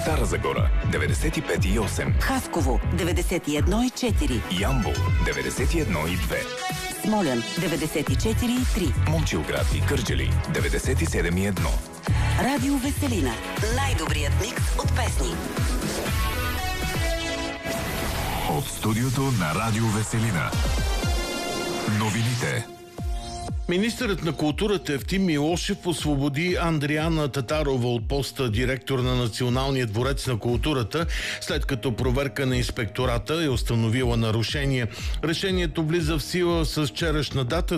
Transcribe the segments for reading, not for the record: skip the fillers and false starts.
Стара Загора 95,8, Хасково 91,4, Ямбол 91,2, Смолян 94,3, Момчилград и Кърджали 97,1. Радио Веселина. Най-добрият микс от песни. От студиото на Радио Веселина. Новините. Министърът на културата Евтим Милошев освободи Андриана Татарова от поста директор на Националния дворец на културата, след като проверка на инспектората е установила нарушение. Решението влиза в сила с вчерашна дата,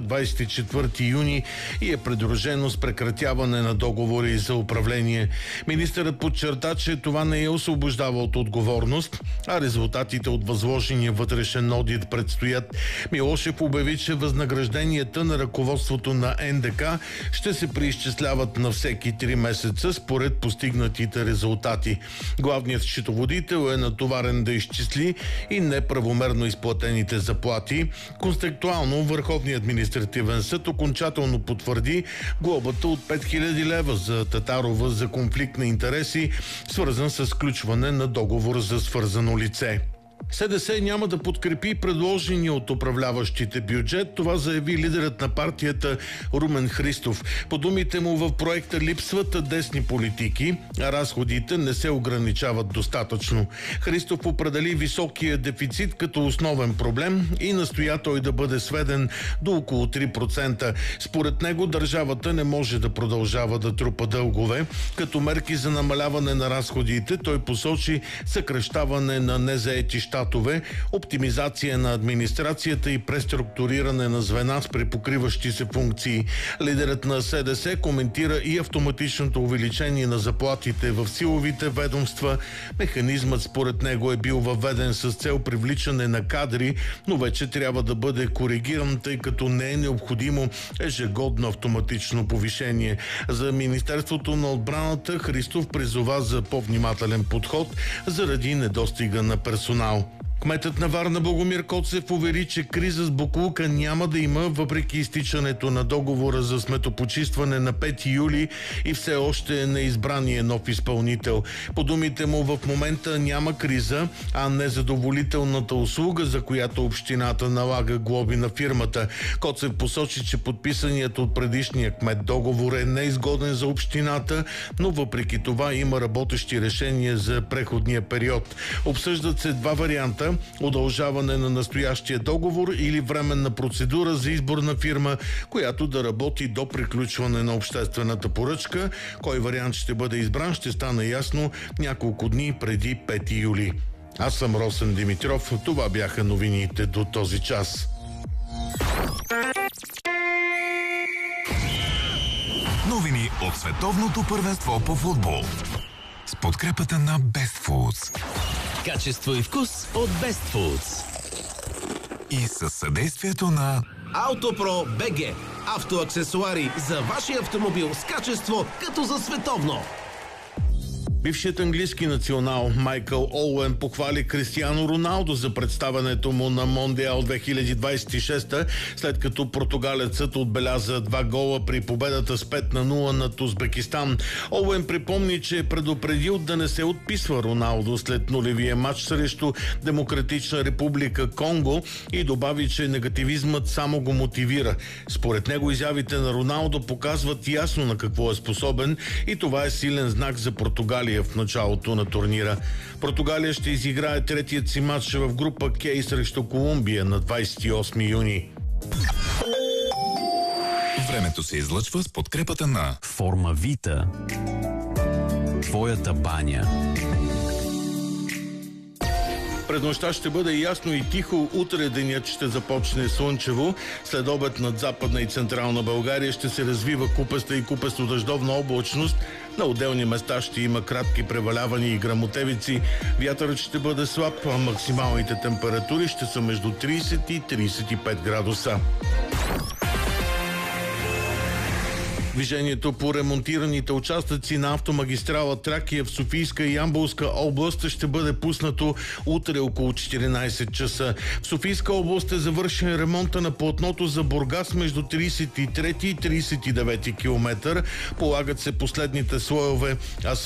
24 юни, и е придружено с прекратяване на договори за управление. Министърът подчерта, че това не е освобождава от отговорност, а резултатите от възложения вътрешен одит предстоят. Милошев обяви, че възнагражденията на ръководството на НДК ще се преизчисляват на всеки 3 месеца според постигнатите резултати. Главният счетоводител е натоварен да изчисли и неправомерно изплатените заплати. Конституално Върховният административен съд окончателно потвърди глобата от 5000 лева за Татарова за конфликт на интереси, свързан с сключване на договор за свързано лице. СДС няма да подкрепи предложения от управляващите бюджет. Това заяви лидерът на партията Румен Христов. По думите му, в проекта липсват десни политики, а разходите не се ограничават достатъчно. Христов определи високия дефицит като основен проблем и настоя той да бъде сведен до около 3%. Според него държавата не може да продължава да трупа дългове. Като мерки за намаляване на разходите той посочи съкращаване на незаети щатове, оптимизация на администрацията и преструктуриране на звена с препокриващи се функции. Лидерът на СДС коментира и автоматичното увеличение на заплатите в силовите ведомства. Механизмът според него е бил въведен с цел привличане на кадри, но вече трябва да бъде коригиран, тъй като не е необходимо ежегодно автоматично повишение. За Министерството на отбраната Христов призова за по-внимателен подход заради недостига на персонал. Кметът на Варна Богомир Коцев увери, че криза с боклука няма да има, въпреки изтичането на договора за сметопочистване на 5 юли и все още е неизбрания нов изпълнител. По думите му, в момента няма криза, а незадоволителната услуга, за която общината налага глоби на фирмата. Коцев посочи, че подписаният от предишния кмет договор е неизгоден за общината, но въпреки това има работещи решения за преходния период. Обсъждат се два варианта: удължаване на настоящия договор или временна процедура за избор на фирма, която да работи до приключване на обществената поръчка. Кой вариант ще бъде избран, ще стане ясно няколко дни преди 5 юли. Аз съм Росен Димитров. Това бяха новините до този час. Новини от световното първенство по футбол. С подкрепата на Best Foods. Качество и вкус от Best Foods. И със съдействието на Автопро БГ. Автоаксесуари за вашия автомобил с качество като за световно. Бившият английски национал Майкъл Оуен похвали Кристиано Роналдо за представянето му на Мондиал 2026, след като португалецът отбеляза 2 гола при победата с 5-0 над Узбекистан. Оуен припомни, че е предупредил да не се отписва Роналдо след нулевия матч срещу Демократична република Конго и добави, че негативизмът само го мотивира. Според него изявите на Роналдо показват ясно на какво е способен и това е силен знак за Португалия в началото на турнира. Португалия ще изиграе третият си матч в група К срещу Колумбия на 28 юни. Времето се излъчва с подкрепата на Форма Вита. Твоята баня. През нощта ще бъде ясно и тихо. Утре денят ще започне слънчево. След обед над Западна и Централна България ще се развива купеста и купесто-дъждовна облачност. На отделни места ще има кратки превалявания и гръмотевици. Вятърът ще бъде слаб, а максималните температури ще са между 30 и 35 градуса. Движението по ремонтираните участъци на автомагистрала Тракия в Софийска и Ямболска област ще бъде пуснато утре около 14 часа. В Софийска област е завършен ремонта на платното за Бургас между 33 и 39 километър. Полагат се последните слоеве, а